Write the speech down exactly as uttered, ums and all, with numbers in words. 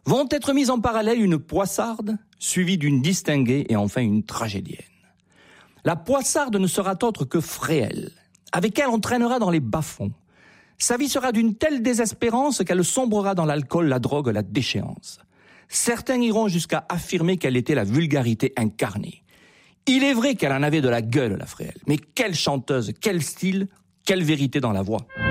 vont être mises en parallèle une poissarde, suivie d'une distinguée et enfin une tragédienne. La poissarde ne sera autre que Fréhel, avec elle on traînera dans les bas-fonds. Sa vie sera d'une telle désespérance qu'elle sombrera dans l'alcool, la drogue, la déchéance. Certains iront jusqu'à affirmer qu'elle était la vulgarité incarnée. Il est vrai qu'elle en avait de la gueule, la Fréhel, mais quelle chanteuse, quel style, quelle vérité dans la voix.